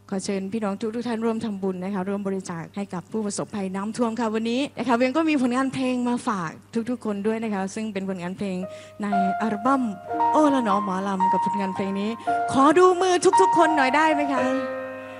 ขอเชิญพี่น้องทุกท่านร่วมทำบุญนะคะร่วมบริจาคให้กับผู้ประสบภัยน้ำท่วมค่ะวันนี้นะคะเวียงก็มีผลงานเพลงมาฝากทุกๆคนด้วยนะคะซึ่งเป็นผลงานเพลงในอัลบั้มโอ้ละหนอหมอลำกับผลงานเพลงนี้ขอดูมือทุกๆคนหน่อยได้ไหมคะ